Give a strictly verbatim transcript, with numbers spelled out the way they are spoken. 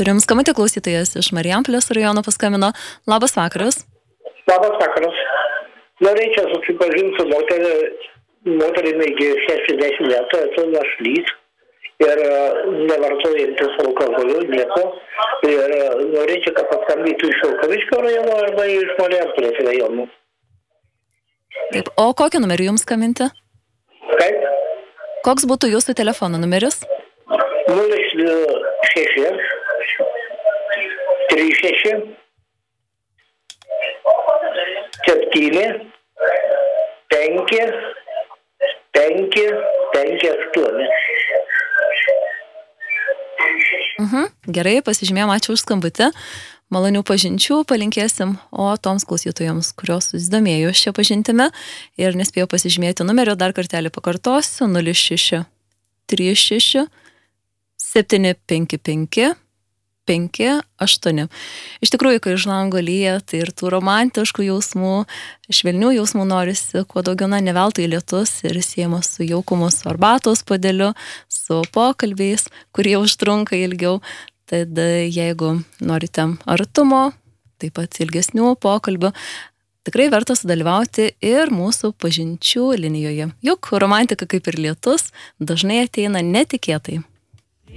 Turim skambutį, klausytojas iš Marijampolės rajono paskambino. Labas vakaras. Labas vakaras. Norėčiau susipažinti su moterį, moterimi iki šešiasdešimt metų, esu našlys ir nevartojantis alkoholio, nieko. Ir norėčiau, kad paskambintų iš Vilkaviškio rajono arba iš Marijampolės rajono. Taip, o kokį numerį jums skambinti? Kaip? Koks būtų jūsų telefono numeris? nulis šeši trys šeši septyni penki penki penki aštuoni. Mhm, gerai, pasižymėjom, ačiū už skambutį. Malonių pažinčių palinkėsim, o toms klausytojams, kurios susidomėjo šią pažintimą ir nespėjo pasižymėti numerio, dar kartelį pakartosiu, nulis šeši trys šeši septyni penki penki penki aštuoni. Iš tikrųjų, kai iš lango lyja, tai ir tų romantiškų jausmų, švelnių jausmų norisi, kuo daugiau, na, ne veltui lietus ir siejamas su jaukumu, su arbatos puodeliu, su pokalbiais, kurie užtrunka ilgiau. Tad jeigu norite artumo, taip pat ilgesnių pokalbių, tikrai verta sudalyvauti ir mūsų pažinčių linijoje. Juk romantika kaip ir lietus dažnai ateina netikėtai.